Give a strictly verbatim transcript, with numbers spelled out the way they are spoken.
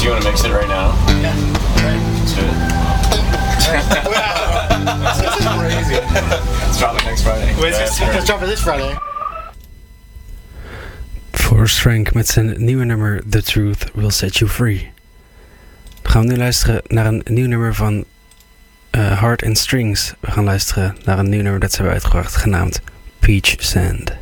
So you want to mix it right now? Yeah. Right. Let's do it. This is crazy. Let's drop it next Friday. Let's, just, let's drop it this Friday. Forrest Frank met zijn nieuwe nummer The Truth Will Set You Free. Dan gaan we nu luisteren naar een nieuw nummer van uh, Heart and Strings. We gaan luisteren naar een nieuw nummer dat ze hebben uitgebracht genaamd Peach Sand.